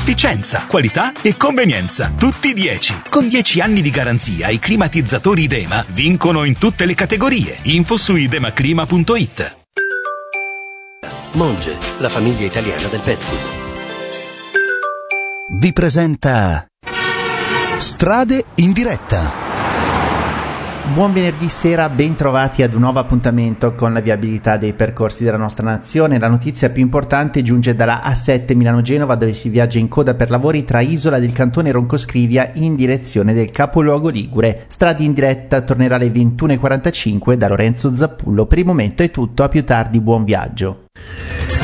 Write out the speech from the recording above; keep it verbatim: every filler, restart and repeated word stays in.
Efficienza, qualità e convenienza, tutti dieci. Con dieci anni di garanzia i climatizzatori Idema vincono in tutte le categorie. Info su idemaclima punto it. Monge, la famiglia italiana del pet food. Vi presenta Strade in diretta. Buon venerdì sera, ben trovati ad un nuovo appuntamento con la viabilità dei percorsi della nostra nazione. La notizia più importante giunge dalla A sette Milano-Genova, dove si viaggia in coda per lavori tra Isola del Cantone Roncoscrivia in direzione del capoluogo ligure. Strade in diretta tornerà alle ventuno e quarantacinque da Lorenzo Zappullo. Per il momento è tutto, a più tardi, buon viaggio.